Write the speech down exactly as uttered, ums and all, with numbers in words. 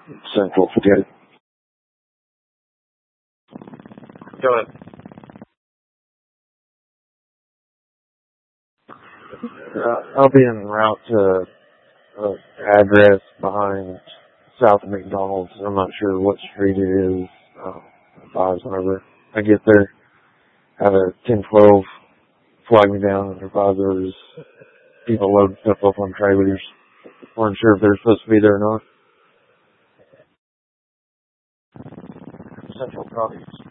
Central, forget it. Go ahead. Uh, I'll be en route to uh, address behind South McDonald's. I'm not sure what street it is. Uh, advise whenever I get there. Have a ten twelve flag me down and advise there was people loading stuff up on trailers. Weren't sure if they're supposed to be there or not. Central Properties.